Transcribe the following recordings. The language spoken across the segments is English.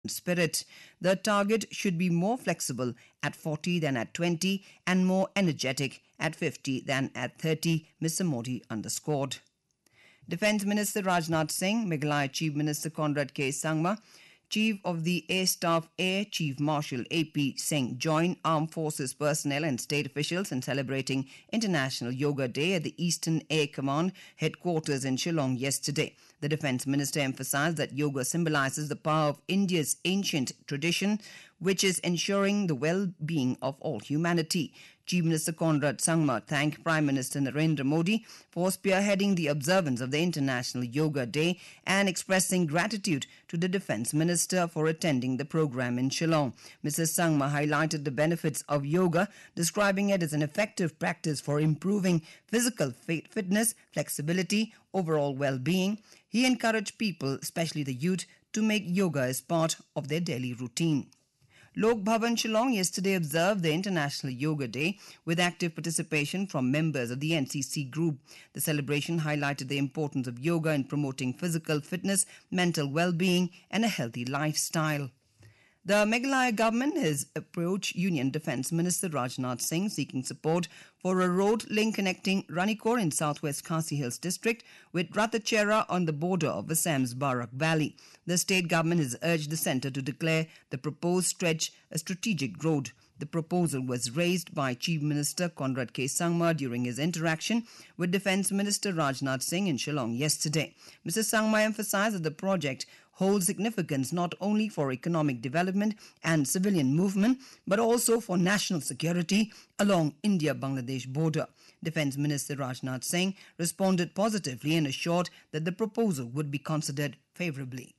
spirit. The target should be more flexible at 40 than at 20 and more energetic at 50 than at 30, Mr. Modi underscored. Defence Minister Rajnath Singh, Meghalaya Chief Minister Conrad K. Sangma, Chief of the Air Staff Air Chief Marshal A.P. Singh joined armed forces personnel and state officials in celebrating International Yoga Day at the Eastern Air Command headquarters in Shillong yesterday. The Defence Minister emphasised that yoga symbolises the power of India's ancient tradition, which is ensuring the well-being of all humanity. Chief Minister Conrad Sangma thanked Prime Minister Narendra Modi for spearheading the observance of the International Yoga Day and expressing gratitude to the Defence Minister for attending the programme in Shillong. Mrs. Sangma highlighted the benefits of yoga, describing it as an effective practice for improving physical fitness, flexibility, overall well-being. He encouraged people, especially the youth, to make yoga as part of their daily routine. Lok Bhavan Shillong yesterday observed the International Yoga Day with active participation from members of the NCC group. The celebration highlighted the importance of yoga in promoting physical fitness, mental well-being and a healthy lifestyle. The Meghalaya government has approached Union Defence Minister Rajnath Singh seeking support for a road link connecting Ranikor in southwest Khasi Hills district with Ratachera on the border of Assam's Barak Valley. The state government has urged the centre to declare the proposed stretch a strategic road. The proposal was raised by Chief Minister Conrad K. Sangma during his interaction with Defence Minister Rajnath Singh in Shillong yesterday. Mr. Sangma emphasised that the project holds significance not only for economic development and civilian movement, but also for national security along India-Bangladesh border. Defence Minister Rajnath Singh responded positively and assured that the proposal would be considered favourably.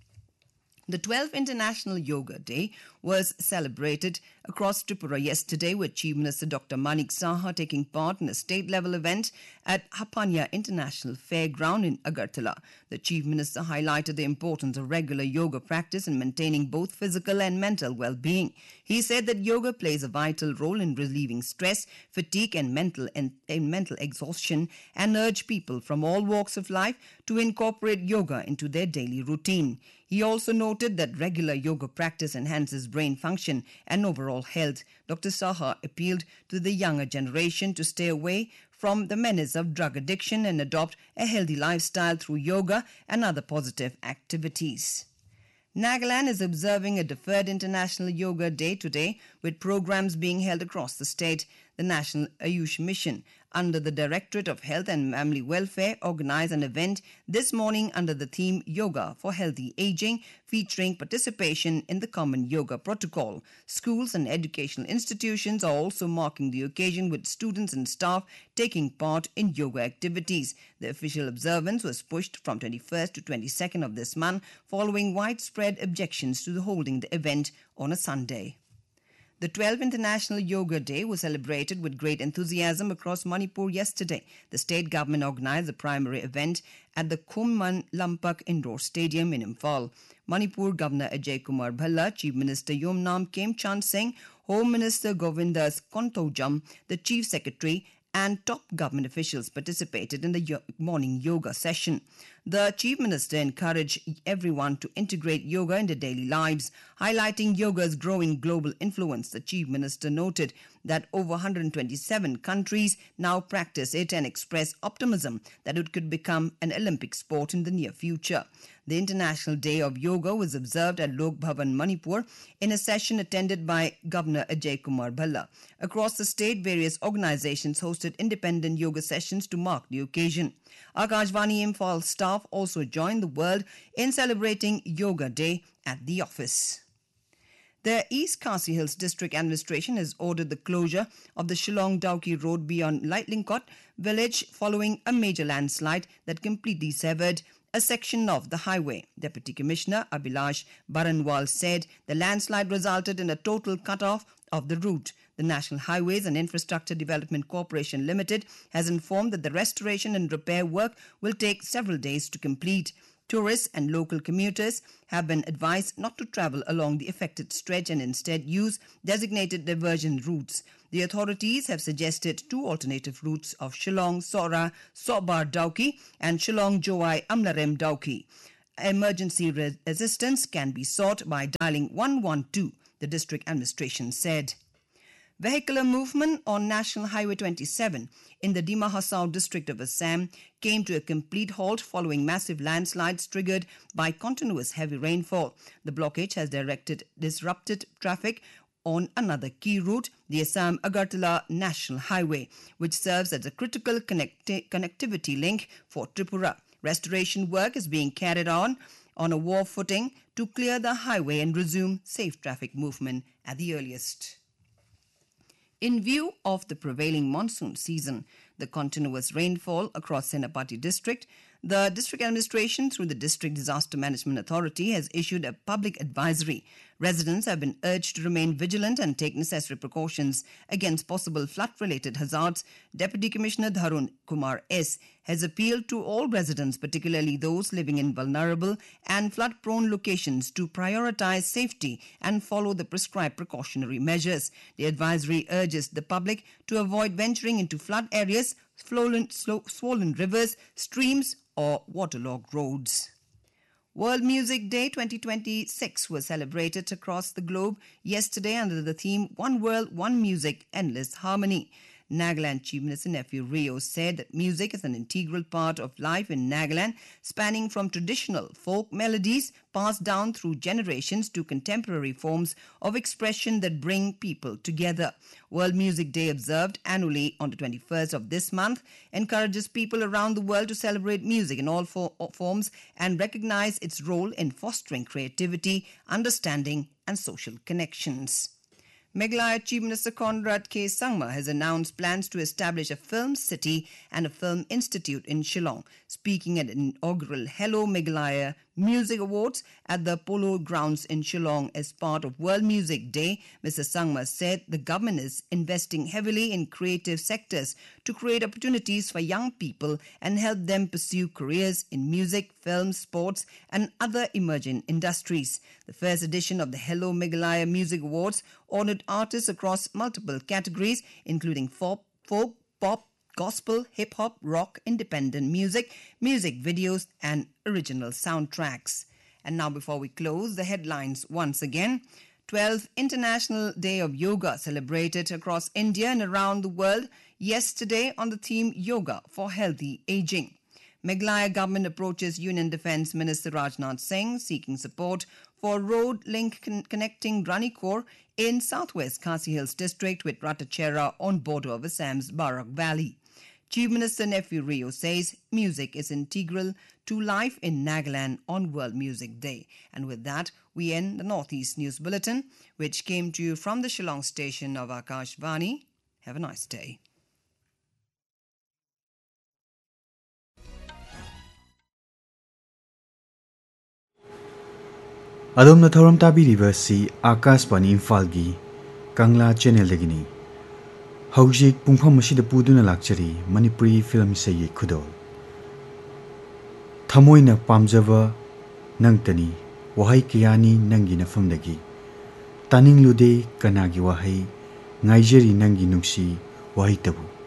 The 12th International Yoga Day was celebrated across Tripura yesterday with Chief Minister Dr. Manik Saha taking part in a state-level event at Hapanya International Fairground in Agartala. The Chief Minister highlighted the importance of regular yoga practice in maintaining both physical and mental well-being. He said that yoga plays a vital role in relieving stress, fatigue and mental exhaustion and urged people from all walks of life to incorporate yoga into their daily routine. He also noted that regular yoga practice enhances brain function and overall health. Dr. Saha appealed to the younger generation to stay away from the menace of drug addiction and adopt a healthy lifestyle through yoga and other positive activities. Nagaland is observing a deferred International Yoga Day today with programs being held across the state. The National Ayush Mission under the Directorate of Health and Family Welfare organized an event this morning under the theme Yoga for Healthy Aging, featuring participation in the Common Yoga Protocol. Schools and educational institutions are also marking the occasion with students and staff taking part in yoga activities. The official observance was pushed from 21st to 22nd of this month following widespread objections to the holding the event on a Sunday. The 12th International Yoga Day was celebrated with great enthusiasm across Manipur yesterday. The state government organized the primary event at the Khumman Lampak Indoor Stadium in Imphal. Manipur Governor Ajay Kumar Bhalla, Chief Minister Yomnam Khemchand Singh, Home Minister Govindas Kontojam, the Chief Secretary and top government officials participated in the morning yoga session. The Chief Minister encouraged everyone to integrate yoga in their daily lives, highlighting yoga's growing global influence. The Chief Minister noted that over 127 countries now practice it and express optimism that it could become an Olympic sport in the near future. The International Day of Yoga was observed at Lok Bhavan, Manipur, in a session attended by Governor Ajay Kumar Bhalla. Across the state, various organizations hosted independent yoga sessions to mark the occasion. Akashvani Imphal staff also joined the world in celebrating Yoga Day at the office. The East Khasi Hills District Administration has ordered the closure of the Shillong-Dauki Road beyond Lightlingkot village following a major landslide that completely severed a section of the highway. Deputy Commissioner Abhilash Baranwal said the landslide resulted in a total cut-off of the route. The National Highways and Infrastructure Development Corporation Limited has informed that the restoration and repair work will take several days to complete. Tourists and local commuters have been advised not to travel along the affected stretch and instead use designated diversion routes. The authorities have suggested two alternative routes of Shillong Sora Sobar Dauki and Shillong Joai Amlarem Dauki. Emergency assistance can be sought by dialing 112, the district administration said. Vehicular movement on National Highway 27 in the Dima Hasao district of Assam came to a complete halt following massive landslides triggered by continuous heavy rainfall. The blockage has disrupted traffic on another key route, the Assam-Agartala National Highway, which serves as a critical connectivity link for Tripura. Restoration work is being carried on a war footing to clear the highway and resume safe traffic movement at the earliest. In view of the prevailing monsoon season, the continuous rainfall across Senapati district, the district administration through the District Disaster Management Authority has issued a public advisory. Residents have been urged to remain vigilant and take necessary precautions against possible flood-related hazards. Deputy Commissioner Dharun Kumar S. has appealed to all residents, particularly those living in vulnerable and flood-prone locations, to prioritize safety and follow the prescribed precautionary measures. The advisory urges the public to avoid venturing into flood areas, swollen rivers, streams, or waterlogged roads. World Music Day 2026 was celebrated across the globe yesterday under the theme One World, One Music, Endless Harmony. Nagaland Chief Minister Nephew Rio said that music is an integral part of life in Nagaland, spanning from traditional folk melodies passed down through generations to contemporary forms of expression that bring people together. World Music Day, observed annually on the 21st of this month, encourages people around the world to celebrate music in all forms and recognize its role in fostering creativity, understanding, and social connections. Meghalaya Chief Minister Conrad K. Sangma has announced plans to establish a film city and a film institute in Shillong. Speaking at an inaugural Hello Meghalaya Music Awards at the Polo Grounds in Shillong as part of World Music Day, Mr. Sangma said the government is investing heavily in creative sectors to create opportunities for young people and help them pursue careers in music, film, sports, and other emerging industries. The first edition of the Hello Meghalaya Music Awards honored artists across multiple categories, including folk, pop, gospel, hip-hop, rock, independent music, music videos, and original soundtracks. And now before we close, the headlines once again. 12th International Day of Yoga celebrated across India and around the world yesterday on the theme Yoga for Healthy Aging. Meghalaya government approaches Union Defence Minister Rajnath Singh seeking support for road link connecting Ranikor in southwest Khasi Hills district with Ratachera on border of Assam's Barak Valley. Chief Minister Nephew Rio says music is integral to life in Nagaland on World Music Day. And with that, we end the Northeast News Bulletin, which came to you from the Shillong station of Akashvani. Have a nice day. Adom Thoram Tabirivasi Akashvani Imphal Kangla Channel Dagini. Hojik Pungphamashida Puduna Lakchari Manipuri Film Sayi Khudol Thamoina Pamjava Nangtani Wahai Kiyani Nangi Nafamdagi Taning Lude Kanagi Wahai Ngaijeri Nangi Nungsi Wahai Tabu